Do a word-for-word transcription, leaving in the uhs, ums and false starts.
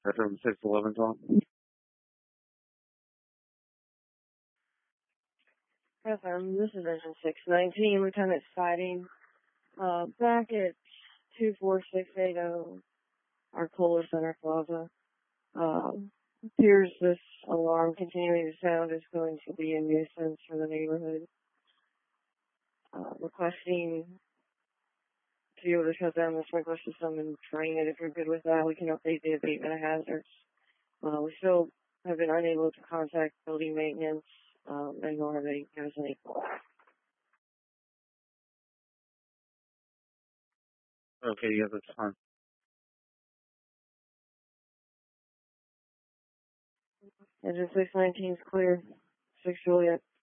From six eleven call. F M, this is Engine six nineteen, Lieutenant Siding. Uh, back at two four six eight zero, Arcola Center Plaza. Uh, appears this alarm continuing to sound is going to be a nuisance for the neighborhood. Uh, requesting to be able to shut down the sprinkler system and drain it. If you're good with that, we can update the abatement of hazards. Uh, we still have been unable to contact building maintenance, um, and nor have they given us any call. Okay, yeah, that's fine. Engine six nineteen is clear. six Juliet.